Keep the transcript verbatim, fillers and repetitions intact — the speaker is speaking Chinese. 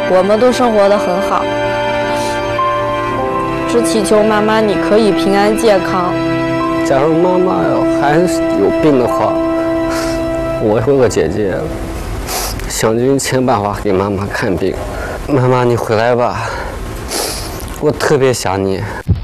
我们都生活得很好，只祈求妈妈你可以平安健康。 假如妈妈还有病的话，我有个姐姐，想尽一切办法给妈妈看病。妈妈，你回来吧，我特别想你。